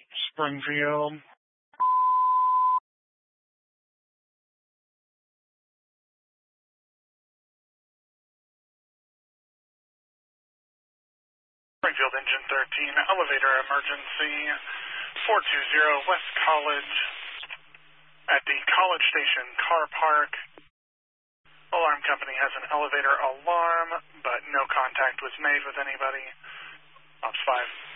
Springfield. Springfield Engine 13, elevator emergency, 420 West College, at the College Station car park. Alarm company has an elevator alarm, but no contact was made with anybody. Ops 5.